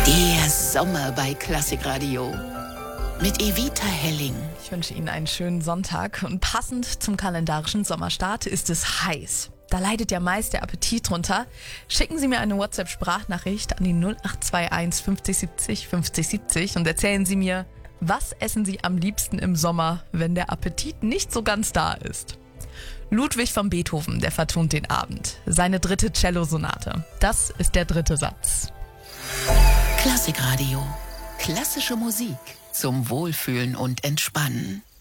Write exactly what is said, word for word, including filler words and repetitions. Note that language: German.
Der Sommer bei Klassikradio mit Evita Helling. Ich wünsche Ihnen einen schönen Sonntag und passend zum kalendarischen Sommerstart ist es heiß. Da leidet ja meist der Appetit drunter. Schicken Sie mir eine WhatsApp-Sprachnachricht an die null acht zwei eins fünfzig siebzig fünfzig siebzig und erzählen Sie mir, was essen Sie am liebsten im Sommer, wenn der Appetit nicht so ganz da ist. Ludwig van Beethoven, der vertont den Abend. Seine dritte Cellosonate. Das ist der dritte Satz. Klassikradio. Klassische Musik zum Wohlfühlen und Entspannen.